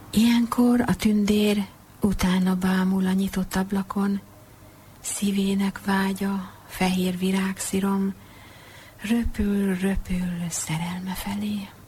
Ilyenkor a tündér utána bámul a nyitott ablakon, szívének vágya, fehér virágszírom, röpül szerelme felé.